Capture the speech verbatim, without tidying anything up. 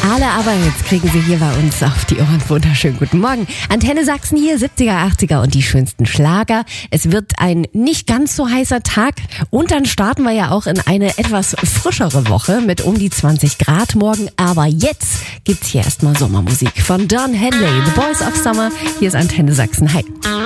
alle, aber jetzt kriegen Sie hier bei uns auf die Ohren. Wunderschönen guten Morgen. Antenne Sachsen hier, siebziger, achtziger und die schönsten Schlager. Es wird ein nicht ganz so heißer Tag und dann starten wir ja auch in eine etwas frischere Woche mit um die zwanzig Grad morgen. Aber jetzt gibt's hier erstmal Sommermusik von Don Henley, The Boys of Summer. Hier ist Antenne Sachsen. Hi.